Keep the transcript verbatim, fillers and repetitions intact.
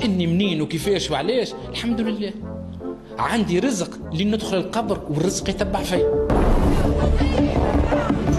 اني منين وكيفاش وعلاش؟ الحمد لله عندي رزق لين ندخل القبر والرزق يتبع فيا.